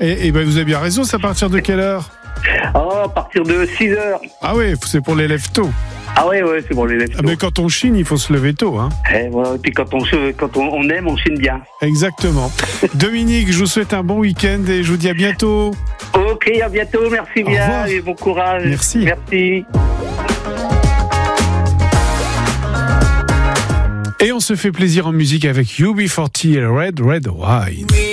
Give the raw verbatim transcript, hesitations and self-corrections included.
Et, et ben vous avez bien raison, c'est à partir de quelle heure? Oh, à partir de six heures. Ah oui, c'est pour les lève tôt. Ah ouais, ouais, c'est bon, les lèvres. Ah, mais quand on chine, il faut se lever tôt. Hein. Et voilà, et puis quand, on, se- quand on, on aime, on chine bien. Exactement. Dominique, je vous souhaite un bon week-end et je vous dis à bientôt. Ok, à bientôt, merci Au bien revoir. et bon courage. Merci. Merci. Et on se fait plaisir en musique avec U B quarante et Red Red Wine.